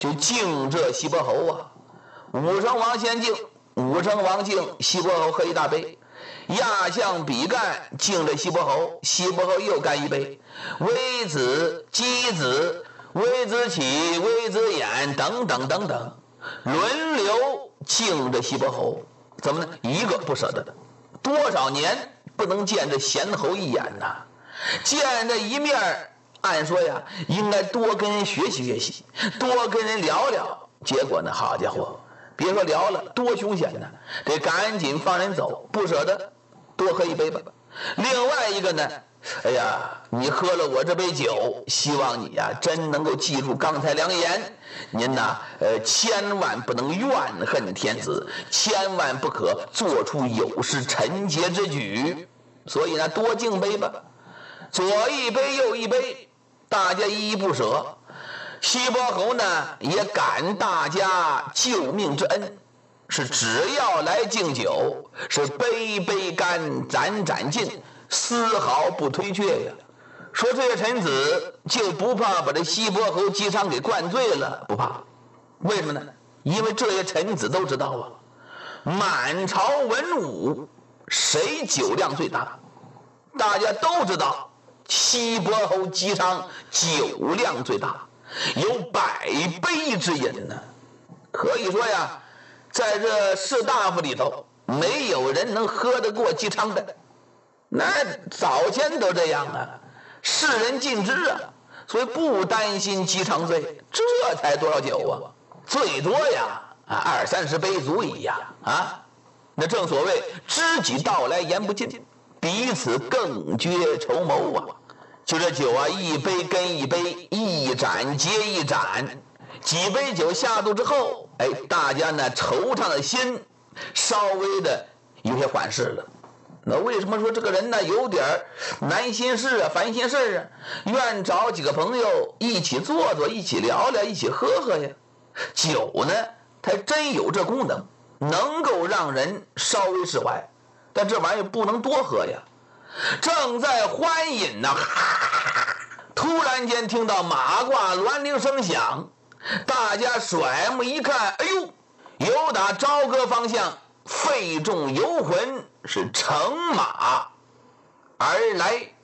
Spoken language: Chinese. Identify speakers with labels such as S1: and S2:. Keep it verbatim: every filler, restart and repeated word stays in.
S1: 就敬这西伯侯啊。武成王先敬，武成王敬西伯侯喝一大杯，压向比干敬这西伯侯，西伯侯又干一杯，微子、箕子、微子启、微子衍等等等等，轮流敬这西伯侯。怎么呢？一个不舍得，多少年不能见这贤侯一眼呐、啊！见这一面，按说呀，应该多跟人学习学习，多跟人聊聊。结果呢，好家伙，别说聊了，多凶险呢！得赶紧放人走，不舍得，多喝一杯吧。另外一个呢，哎呀，你喝了我这杯酒，希望你呀真能够记住刚才良言。您呐，呃，千万不能怨恨天子，千万不可做出有失臣节之举。所以呢，多敬杯吧。左一杯右一杯，大家依依不舍。西伯侯呢也感大家救命之恩，是只要来敬酒，是杯杯干，盏盏尽，丝毫不推却呀。说这些臣子就不怕把这西伯侯姬昌给灌醉了？不怕。为什么呢？因为这些臣子都知道啊，满朝文武谁酒量最大？大家都知道西伯侯姬昌酒量最大，有百杯之饮呢。可以说呀，在这士大夫里头，没有人能喝得过姬昌的。那早先都这样啊，世人尽知啊，所以不担心姬昌醉。这才多少酒啊？最多呀啊二三十杯足矣呀啊！那正所谓知己到来言不尽，彼此更觉筹谋啊。就这酒啊，一杯跟一杯，一盏接一盏，几杯酒下肚之后，哎，大家呢惆怅的心稍微的有些缓释了。那为什么说这个人呢有点难心事啊、烦心事啊？愿找几个朋友一起坐坐，一起聊聊，一起喝喝呀。酒呢，它真有这功能，能够让人稍微释怀，但这玩意儿不能多喝呀。正在欢饮呢，突然间听到马褂銮铃声响，大家甩目一看，哎呦，由打朝歌方向费仲游魂是乘马而来。